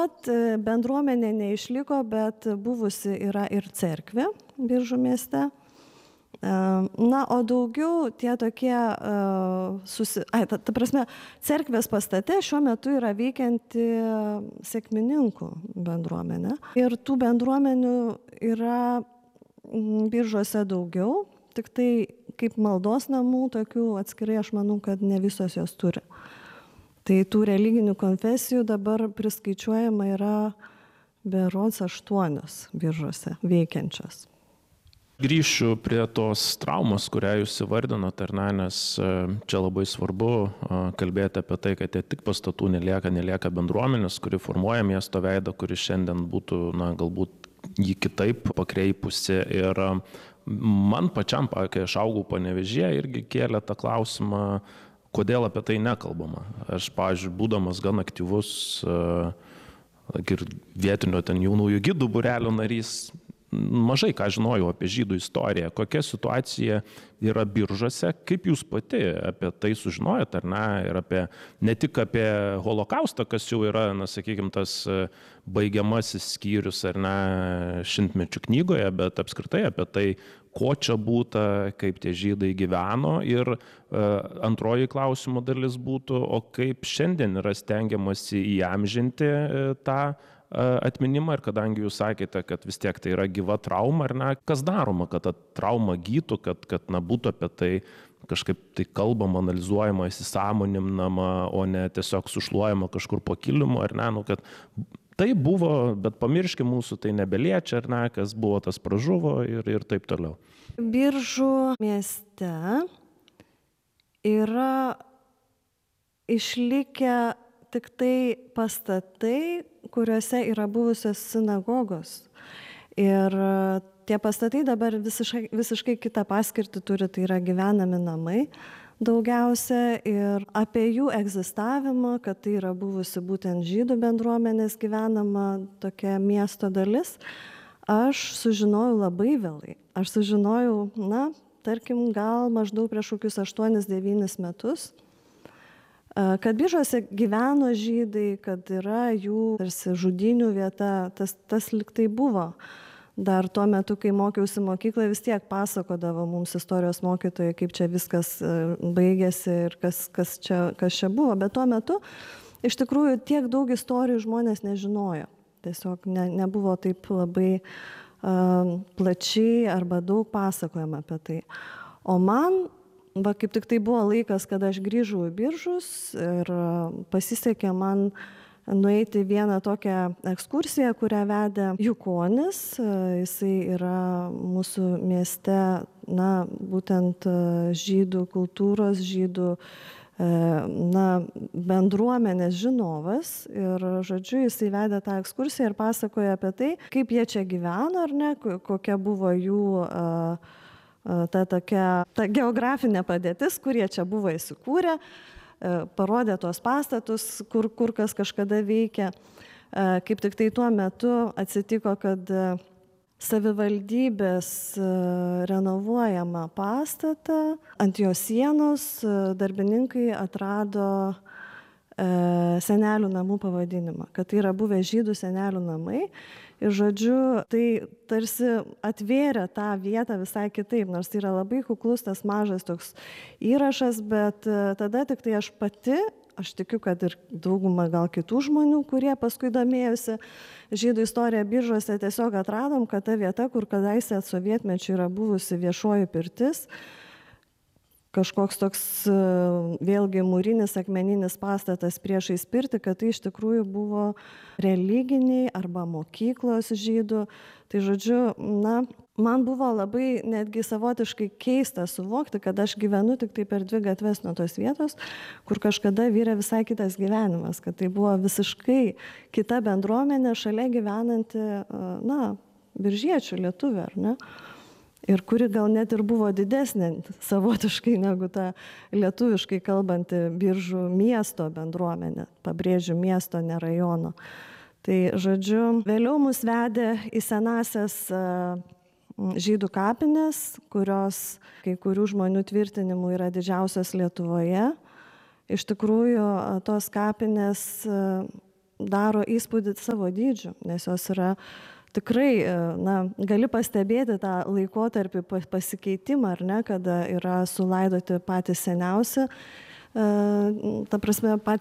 pat bendruomenė neišliko, bet buvusi yra ir cerkvė Biržų mieste. Na, o daugiau tie tokie, ta prasme, cerkvės pastate šiuo metu yra veikianti sekmininkų bendruomenė. Ir tų bendruomenių yra Biržuose daugiau, tik tai kaip maldos namų, tokių atskirai aš manau, kad ne visos jos turi. Tai tų religinių konfesijų dabar priskaičiuojama yra berods 8 Biržuose veikiančios. Grįšiu prie tos traumos, kurią jūs įvardinote, nes čia labai svarbu kalbėti apie tai, kad tik pastatų nelieka bendruomenės, kuri formuoja miesto veidą, kuri šiandien būtų, galbūt jį kitaip pakreipusi. Ir man pačiam, kai aš augau Panevėžyje, irgi kėlė tą klausimą, kodėl apie tai nekalbama. Aš, pavyzdžiui, būdamas gan aktyvus ir vietinio ten jaunųjų gidų būrelio narys, mažai ką žinojau apie žydų istoriją. Kokia situacija yra Biržuose, kaip jūs pati apie tai sužinojate, ar ne? Ir ne tik apie holokaustą, kas jau yra, sakykime, tas baigiamasis skyrius, ar ne, šimtmečių knygoje, bet apskritai apie tai, ko čia būta, kaip tie žydai gyveno. Ir antroji klausimo dalis būtų, o kaip šiandien yra stengiamasi įamžinti tą atminimą, ir kadangi jūs sakėte, kad vis tiek tai yra gyva trauma, ar ne, kas daroma, kad ta trauma gytų, kad būtų apie tai kažkaip tai kalbama, analizuojama, įsisąmoninama, o ne tiesiog sušluojama kažkur po kilimu, ar ne, kad tai buvo, bet pamirški mūsų, tai nebeliečia, ar ne, kas buvo, tas pražuvo ir taip toliau. Biržų mieste yra išlikę tik tai pastatai, kuriuose yra buvusios sinagogos. Ir tie pastatai dabar visiškai kitą paskirtį turi, tai yra gyvenami namai daugiausia. Ir apie jų egzistavimą, kad tai yra buvusi būtent žydų bendruomenės gyvenama tokia miesto dalis, aš sužinojau labai vėlai. Aš sužinojau, tarkim, gal maždaug prieš kokius 8-9 metus, kad Biržuose gyveno žydai, kad yra jų tarsi žudynių vieta, tas liktai buvo. Dar tuo metu, kai mokiausi mokykloje, vis tiek pasakodavo mums istorijos mokytojai, kaip čia viskas baigėsi ir kas čia buvo. Bet tuo metu iš tikrųjų tiek daug istorijų žmonės nežinojo. Tiesiog nebuvo taip labai plačiai arba daug pasakojama apie tai. O man kaip tik tai buvo laikas, kada aš grįžau į Biržus ir pasisekė man nueiti vieną tokią ekskursiją, kurią vedė Jukonis. Jisai yra mūsų mieste, būtent žydų kultūros, žydų bendruomenės žinovas. Ir, žodžiu, jisai vedė tą ekskursiją ir pasakoja apie tai, kaip jie čia gyveno, ar ne, kokia buvo jų ta geografinė padėtis, kurie čia buvo įsikūrę, parodė tuos pastatus, kur kas kažkada veikia. Kaip tik tai tuo metu atsitiko, kad savivaldybės renovuojamą pastatą, ant jo sienos darbininkai atrado senelių namų pavadinimą, kad tai yra buvę žydų senelių namai. Ir, žodžiu, tai tarsi atvėrė tą vietą visai kitaip, nors tai yra labai kuklus tas mažas toks įrašas, bet tada tik tai aš tikiu, kad ir dauguma gal kitų žmonių, kurie paskui domėjosi žydų istoriją Biržuose, tiesiog atradom, kad ta vieta, kur kadaise sovietmečiu yra buvusi viešoji pirtis, kažkoks toks vėlgi mūrinis akmeninis pastatas priešais pirtį, kad tai iš tikrųjų buvo religiniai arba mokyklos žydų. Tai, žodžiu, man buvo labai netgi savotiškai keista suvokti, kad aš gyvenu tik tai per 2 gatves nuo tos vietos, kur kažkada vyrė visai kitas gyvenimas, kad tai buvo visiškai kita bendruomenė šalia gyvenanti, biržiečių, lietuvių, ar ne? Ir kuri gal net ir buvo didesnė savotiškai negu ta lietuviškai kalbanti Biržų miesto bendruomenė. Pabrėžiu miesto, ne rajono. Tai, žodžiu, vėliau mus vedė į senasias žydų kapines, kurios kai kurių žmonių tvirtinimų yra didžiausios Lietuvoje. Iš tikrųjų, tos kapinės daro įspūdį savo dydžiu, nes jos yra tikrai, gali pastebėti tą laikotarpį pasikeitimą, ar ne, kada yra sulaidoti patys seniausi, ta prasme, patys